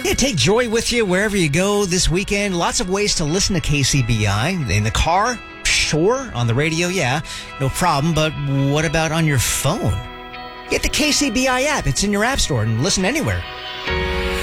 Yeah, take Joy with you wherever you go this weekend. Lots of ways to listen to KCBI. In the car, sure. On the radio, yeah, no problem. But what about on your phone? Get the KCBI app. It's in your app store and listen anywhere.